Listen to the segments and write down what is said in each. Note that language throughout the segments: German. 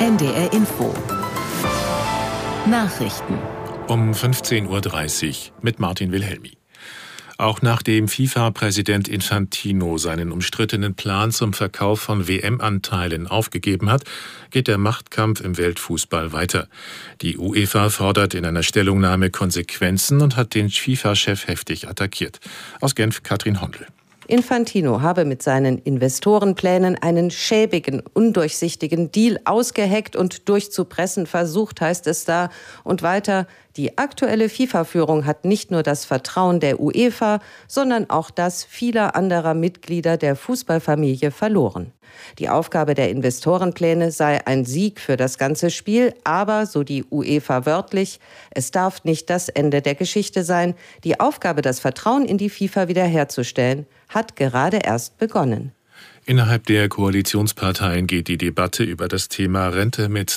NDR Info. Nachrichten. Um 15:30 Uhr mit Martin Wilhelmi. Auch nachdem FIFA-Präsident Infantino seinen umstrittenen Plan zum Verkauf von WM-Anteilen aufgegeben hat, geht der Machtkampf im Weltfußball weiter. Die UEFA fordert in einer Stellungnahme Konsequenzen und hat den FIFA-Chef heftig attackiert. Aus Genf Katrin Hondel. Infantino habe mit seinen Investorenplänen einen schäbigen, undurchsichtigen Deal ausgeheckt und durchzupressen versucht, heißt es da. Und weiter, die aktuelle FIFA-Führung hat nicht nur das Vertrauen der UEFA, sondern auch das vieler anderer Mitglieder der Fußballfamilie verloren. Die Aufgabe der Investorenpläne sei ein Sieg für das ganze Spiel, aber, so die UEFA wörtlich, es darf nicht das Ende der Geschichte sein. Die Aufgabe, das Vertrauen in die FIFA wiederherzustellen, hat gerade erst begonnen. Innerhalb der Koalitionsparteien geht die Debatte über das Thema Rente mit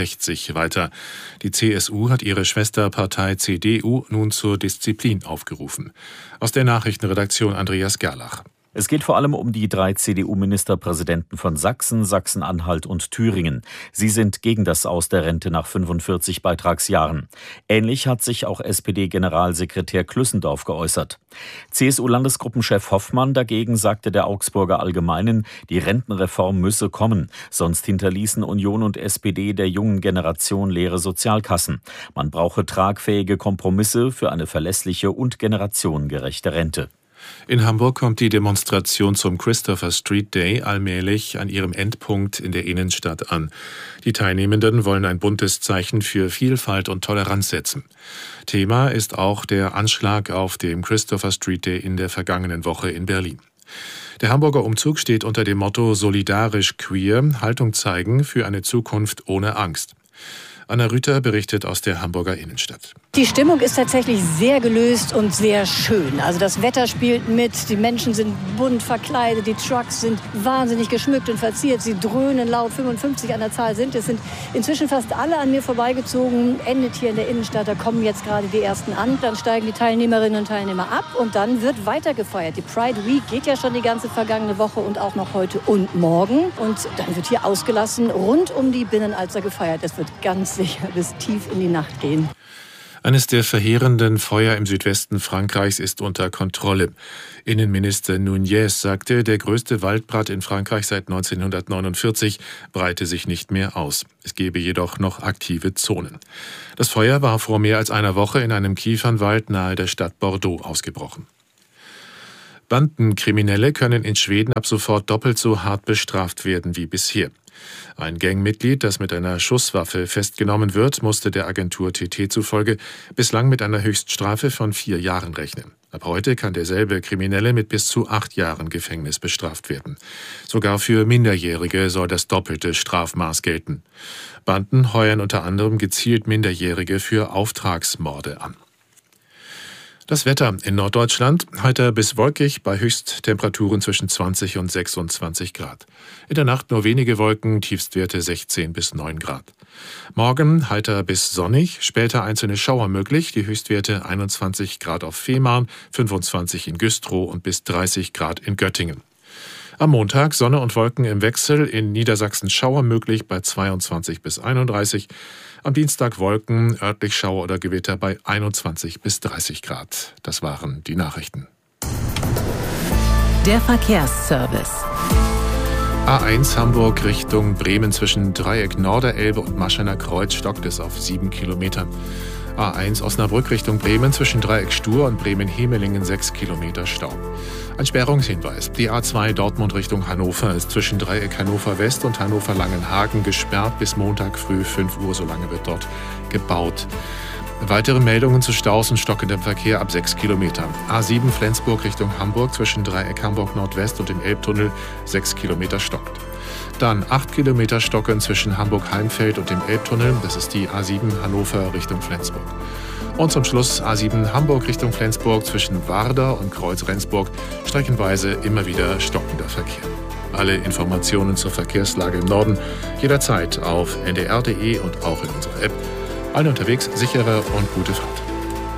63 weiter. Die CSU hat ihre Schwesterpartei CDU nun zur Disziplin aufgerufen. Aus der Nachrichtenredaktion Andreas Gerlach. Es geht vor allem um die 3 CDU-Ministerpräsidenten von Sachsen, Sachsen-Anhalt und Thüringen. Sie sind gegen das Aus der Rente nach 45 Beitragsjahren. Ähnlich hat sich auch SPD-Generalsekretär Klüssendorf geäußert. CSU-Landesgruppenchef Hoffmann dagegen sagte der Augsburger Allgemeinen, die Rentenreform müsse kommen. Sonst hinterließen Union und SPD der jungen Generation leere Sozialkassen. Man brauche tragfähige Kompromisse für eine verlässliche und generationengerechte Rente. In Hamburg kommt die Demonstration zum Christopher Street Day allmählich an ihrem Endpunkt in der Innenstadt an. Die Teilnehmenden wollen ein buntes Zeichen für Vielfalt und Toleranz setzen. Thema ist auch der Anschlag auf dem Christopher Street Day in der vergangenen Woche in Berlin. Der Hamburger Umzug steht unter dem Motto Solidarisch Queer, Haltung zeigen für eine Zukunft ohne Angst. Anna Rüther berichtet aus der Hamburger Innenstadt. Die Stimmung ist tatsächlich sehr gelöst und sehr schön. Also das Wetter spielt mit, die Menschen sind bunt verkleidet, die Trucks sind wahnsinnig geschmückt und verziert. Sie dröhnen laut, 55 an der Zahl sind. Es sind inzwischen fast alle an mir vorbeigezogen, endet hier in der Innenstadt. Da kommen jetzt gerade die ersten an. Dann steigen die Teilnehmerinnen und Teilnehmer ab und dann wird weiter gefeiert. Die Pride Week geht ja schon die ganze vergangene Woche und auch noch heute und morgen. Und dann wird hier ausgelassen rund um die Binnenalster gefeiert. Es wird ganz sicher bis tief in die Nacht gehen. Eines der verheerenden Feuer im Südwesten Frankreichs ist unter Kontrolle. Innenminister Nunez sagte, der größte Waldbrand in Frankreich seit 1949 breite sich nicht mehr aus. Es gebe jedoch noch aktive Zonen. Das Feuer war vor mehr als einer Woche in einem Kiefernwald nahe der Stadt Bordeaux ausgebrochen. Bandenkriminelle können in Schweden ab sofort doppelt so hart bestraft werden wie bisher. Ein Gangmitglied, das mit einer Schusswaffe festgenommen wird, musste der Agentur TT zufolge bislang mit einer Höchststrafe von 4 Jahren rechnen. Ab heute kann derselbe Kriminelle mit bis zu 8 Jahren Gefängnis bestraft werden. Sogar für Minderjährige soll das doppelte Strafmaß gelten. Banden heuern unter anderem gezielt Minderjährige für Auftragsmorde an. Das Wetter in Norddeutschland, heiter bis wolkig bei Höchsttemperaturen zwischen 20 und 26 Grad. In der Nacht nur wenige Wolken, Tiefstwerte 16 bis 9 Grad. Morgen heiter bis sonnig, später einzelne Schauer möglich, die Höchstwerte 21 Grad auf Fehmarn, 25 in Güstrow und bis 30 Grad in Göttingen. Am Montag Sonne und Wolken im Wechsel, in Niedersachsen Schauer möglich bei 22 bis 31. Am Dienstag Wolken, örtlich Schauer oder Gewitter bei 21 bis 30 Grad. Das waren die Nachrichten. Der Verkehrsservice. A1 Hamburg Richtung Bremen zwischen Dreieck Norderelbe und Maschener Kreuz stockt es auf 7 Kilometern. A1 Osnabrück Richtung Bremen zwischen Dreieck Stur und Bremen-Hemelingen 6 Kilometer Stau. Ein Sperrungshinweis. Die A2 Dortmund Richtung Hannover ist zwischen Dreieck Hannover West und Hannover Langenhagen gesperrt bis Montag früh 5 Uhr. So lange wird dort gebaut. Weitere Meldungen zu Staus und stockendem Verkehr ab 6 Kilometern. A7 Flensburg Richtung Hamburg zwischen Dreieck Hamburg Nordwest und dem Elbtunnel 6 Kilometer stockt. Dann 8 Kilometer stocken zwischen Hamburg-Heimfeld und dem Elbtunnel. Das ist die A7 Hannover Richtung Flensburg. Und zum Schluss A7 Hamburg Richtung Flensburg zwischen Warder und Kreuz-Rendsburg. Streckenweise immer wieder stockender Verkehr. Alle Informationen zur Verkehrslage im Norden jederzeit auf ndr.de und auch in unserer App. Allen unterwegs sichere und gute Fahrt.